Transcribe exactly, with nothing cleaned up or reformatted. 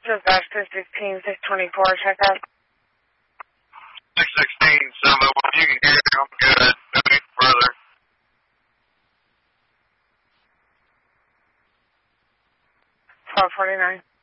Dispatch six sixteen, six twenty-four, check out. six sixteen, seven oh one, you can hear me, I'm good. No need further. twelve forty-nine.